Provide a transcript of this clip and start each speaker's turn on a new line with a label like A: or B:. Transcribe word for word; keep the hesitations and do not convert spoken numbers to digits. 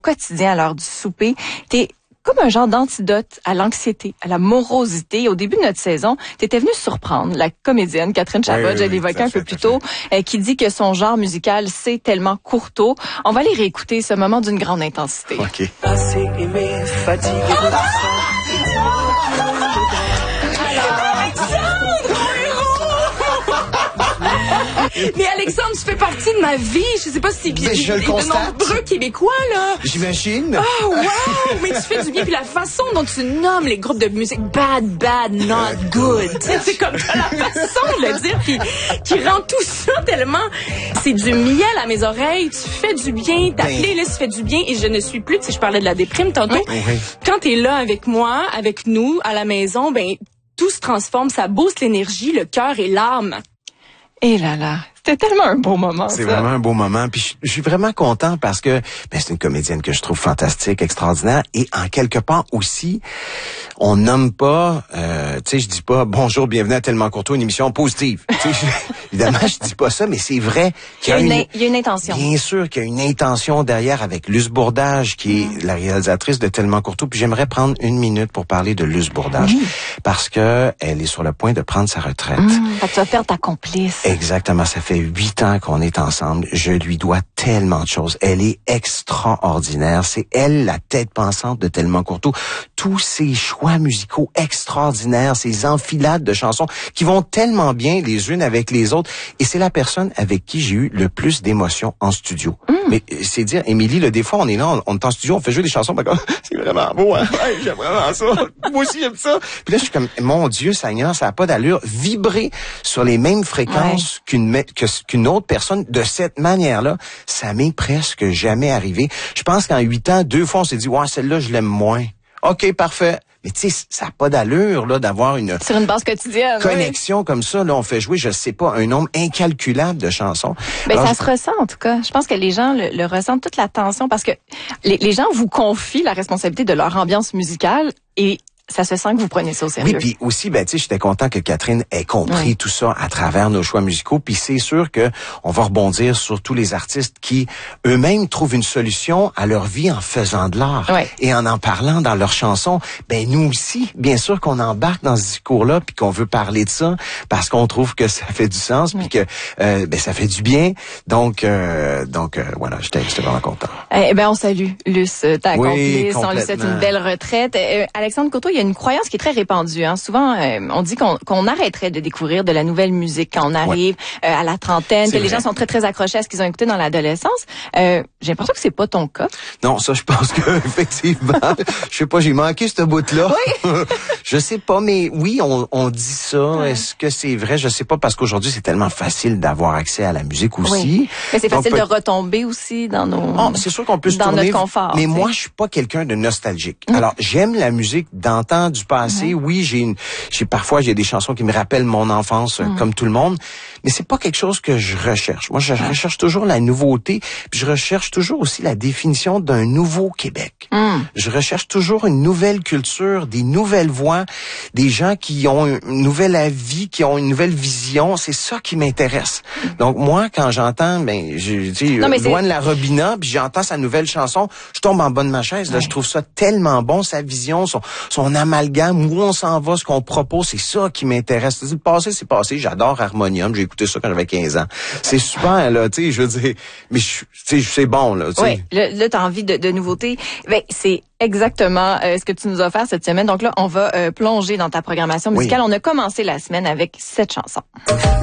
A: quotidien à l'heure du souper. T'es comme un genre d'antidote à l'anxiété, à la morosité. Au début de notre saison, tu étais venue surprendre la comédienne Catherine Chabot, oui, oui, j'ai évoqué un peu plus tôt, euh, qui dit que son genre musical, c'est tellement courteau. On va aller réécouter ce moment d'une grande intensité.
B: OK.
C: Assez aimé, fatigué de
D: Mais Alexandre, tu fais partie de ma vie. Je sais pas si...
B: Mais je le
D: de
B: constate.
D: nombreux Québécois, là.
B: J'imagine.
D: Oh, wow! Mais tu fais du bien. Puis la façon dont tu nommes les groupes de musique bad, bad, not good. Tu sais, c'est comme ça, la façon de le dire qui, qui rend tout ça tellement... C'est du miel à mes oreilles. Tu fais du bien. Ta
B: Ben...
D: playlist fait du bien. Et je ne suis plus... Tu sais, je parlais de la déprime tantôt.
B: Oui. Oui.
D: Quand t'es là avec moi, avec nous, à la maison, ben tout se transforme. Ça booste l'énergie, le cœur et l'âme.
A: Et là là, c'était tellement un beau moment.
B: C'est
A: ça.
B: vraiment un beau moment. Puis je, je suis vraiment content parce que ben, c'est une comédienne que je trouve fantastique, extraordinaire. Et en quelque part aussi, on nomme pas, euh, tu sais, je dis pas bonjour, bienvenue à Tellement Courtois, une émission positive. Tu sais, évidemment, je dis pas ça, mais c'est vrai qu'il y a,
A: il y a, une,
B: une,
A: il y a une intention.
B: Bien sûr qu'il y a une intention derrière avec Luce Bourdage, qui est mmh. la réalisatrice de Tellement Courtois. Puis j'aimerais prendre une minute pour parler de Luce Bourdage mmh. parce que elle est sur le point de prendre sa retraite.
A: Mmh, fait que tu vas perdre ta complice.
B: Exactement, ça fait huit ans qu'on est ensemble. Je lui dois tellement de choses. Elle est extraordinaire. C'est elle la tête pensante de Tellement Courtois. Tous ses choix musicaux extraordinaires, ses enfilades de chansons qui vont tellement bien les unes avec les autres. Et c'est la personne avec qui j'ai eu le plus d'émotions en studio. Mm. Mais c'est dire, Émilie, là, des fois, on est là, on, on est en studio, on fait jouer des chansons, ben, comme, c'est vraiment beau, hein? Ouais, j'aime vraiment ça. Moi aussi, j'aime ça. Puis là, je suis comme, mon Dieu, Seigneur, ça n'a pas d'allure. Vibrer sur les mêmes fréquences ouais. qu'une, que, qu'une autre personne de cette manière-là, ça m'est presque jamais arrivé. Je pense qu'en huit ans, deux fois, on s'est dit, ouais, celle-là, je l'aime moins. OK, parfait. Mais tu sais, ça n'a pas d'allure là d'avoir une
A: sur une base quotidienne
B: connexion
A: oui.
B: comme ça. Là, on fait jouer, je sais pas, un nombre incalculable de chansons.
A: Ben
B: Alors,
A: ça
B: je...
A: se ressent en tout cas. Je pense que les gens le, le ressentent, toute la tension, parce que les, les gens vous confient la responsabilité de leur ambiance musicale et ça se sent que vous prenez ça au sérieux.
B: Oui, puis aussi, ben tu sais, j'étais content que Catherine ait compris oui. tout ça à travers nos choix musicaux. Puis c'est sûr que on va rebondir sur tous les artistes qui eux-mêmes trouvent une solution à leur vie en faisant de l'art
A: oui.
B: et en en parlant dans leurs chansons. Ben nous aussi, bien sûr qu'on embarque dans ce discours-là, puis qu'on veut parler de ça parce qu'on trouve que ça fait du sens, oui. puis que euh, ben ça fait du bien. Donc, euh, donc euh, voilà, j'étais, j'étais vraiment content.
A: Eh ben on salue Luce, ta
B: oui,
A: complice, on lui souhaite une belle retraite. Euh, Alexandre Courtois, il y a une croyance qui est très répandue. Hein. Souvent, euh, on dit qu'on, qu'on arrêterait de découvrir de la nouvelle musique quand on arrive ouais. euh, à la trentaine, c'est que vrai. Les gens sont très, très accrochés à ce qu'ils ont écouté dans l'adolescence. Euh, j'ai l'impression que c'est pas ton cas.
B: Non, ça, je pense que effectivement, je sais pas, j'ai manqué ce bout-là.
A: Oui.
B: Je sais pas, mais oui, on, on dit ça. Ouais. Est-ce que c'est vrai? Je sais pas, parce qu'aujourd'hui, c'est tellement facile d'avoir accès à la musique aussi.
A: Oui. Mais c'est facile
B: peut...
A: de retomber aussi dans nos...
B: Oh, c'est sûr qu'on peut se
A: dans
B: tourner.
A: Notre confort.
B: Mais
A: t'sais.
B: Moi, je suis pas quelqu'un de nostalgique.
A: Mmh.
B: Alors, j'aime la musique d'antan, du passé. Mmh. Oui, j'ai une, j'ai parfois, j'ai des chansons qui me rappellent mon enfance, mmh. comme tout le monde. Mais c'est pas quelque chose que je recherche. Moi, je recherche toujours la nouveauté. Puis je recherche toujours aussi la définition d'un nouveau Québec.
A: Mmh.
B: Je recherche toujours une nouvelle culture, des nouvelles voix, des gens qui ont une nouvelle avis, qui ont une nouvelle vision. C'est ça qui m'intéresse. Mmh. Donc moi, quand j'entends, ben, je dis, Loin de la Robina, puis j'entends sa nouvelle chanson, je tombe en bas de ma chaise. Là, ouais. Je trouve ça tellement bon, sa vision, son, son amalgame, où on s'en va, ce qu'on propose, c'est ça qui m'intéresse. Le passé, c'est passé. J'adore Harmonium. J'ai écouté ça quand j'avais quinze ans. C'est super, là, tu sais, je veux dire, mais tu sais, c'est bon, là, tu sais.
A: Oui, là, là t'as envie de, de nouveautés. Ben, c'est exactement euh, ce que tu nous as offert cette semaine. Donc là, on va euh, plonger dans ta programmation musicale. Oui. On a commencé la semaine avec cette chanson.